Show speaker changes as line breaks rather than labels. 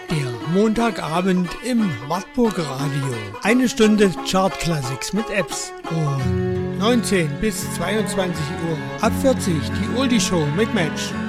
Der Montagabend im Wartburg Radio. Eine Stunde Chart Classics mit Apps. Und 19 bis 22 Uhr. Ab 40 die Oldie Show mit Match.